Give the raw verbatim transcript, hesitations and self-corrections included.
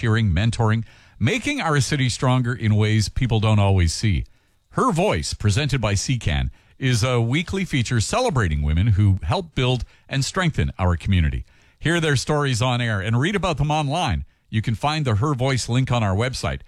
volunteering, mentoring, making our city stronger in ways people don't always see. Her Voice, presented by C C A N, is a weekly feature celebrating women who help build and strengthen our community. Hear their stories on air and read about them online. You can find the Her Voice link on our website,